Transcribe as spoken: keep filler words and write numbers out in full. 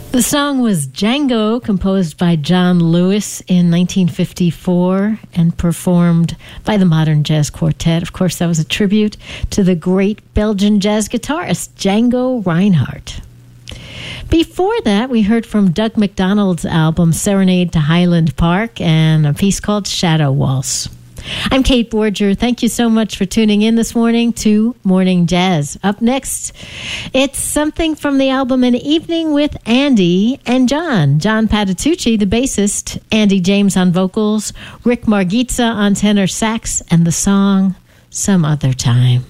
The song was Django, composed by John Lewis in nineteen fifty-four and performed by the Modern Jazz Quartet. Of course, that was a tribute to the great Belgian jazz guitarist Django Reinhardt. Before that, we heard from Doug McDonald's album Serenade to Highland Park and a piece called Shadow Waltz. I'm Kate Borger. Thank you so much for tuning in this morning to Morning Jazz. Up next, it's something from the album An Evening with Andy and John. John Patitucci, the bassist, Andy James on vocals, Rick Margitza on tenor sax, and the song Some Other Time.